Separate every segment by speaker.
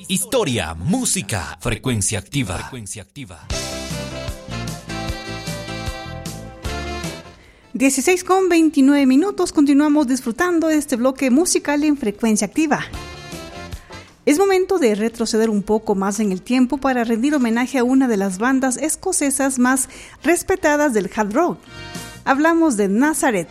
Speaker 1: Historia, música, frecuencia activa.
Speaker 2: 16:29. Continuamos disfrutando de este bloque musical en frecuencia activa. Es momento de retroceder un poco más en el tiempo para rendir homenaje a una de las bandas escocesas más respetadas del hard rock. Hablamos de Nazareth.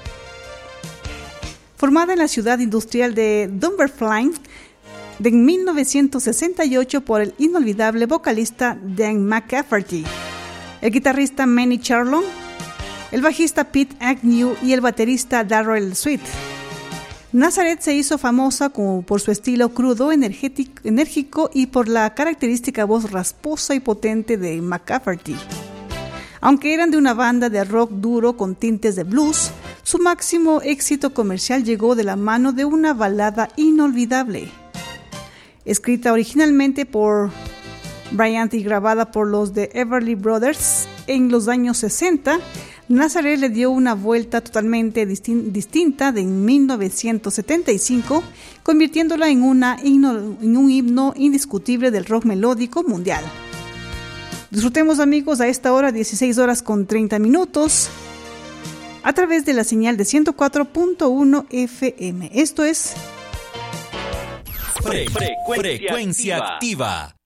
Speaker 2: Formada en la ciudad industrial de Dunfermline en 1968 por el inolvidable vocalista Dan McCafferty, el guitarrista Manny Charlon, el bajista Pete Agnew y el baterista Darrell Sweet. Nazareth se hizo famosa por su estilo crudo, enérgico y por la característica voz rasposa y potente de McCafferty. Aunque eran de una banda de rock duro con tintes de blues, su máximo éxito comercial llegó de la mano de una balada inolvidable. Escrita originalmente por Bryant y grabada por los de Everly Brothers en los años 60, Nazareth le dio una vuelta totalmente distinta en 1975, convirtiéndola en un himno indiscutible del rock melódico mundial. Disfrutemos, amigos, a esta hora, 16:30, a través de la señal de 104.1 FM. Esto es
Speaker 1: Frecuencia activa.